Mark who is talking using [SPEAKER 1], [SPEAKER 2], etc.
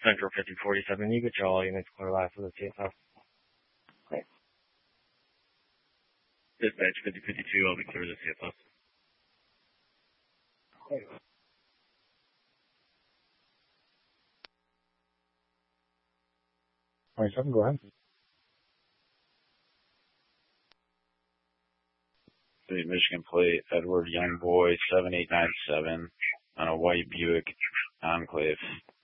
[SPEAKER 1] Central 5047. You get your all units clear live for the CFO.
[SPEAKER 2] Okay.
[SPEAKER 1] Dispatch 5052, I'll be clear to the CFO.
[SPEAKER 2] Okay. 27, go ahead.
[SPEAKER 3] Michigan plate, Edward Youngboy, 7897 on a white Buick Enclave.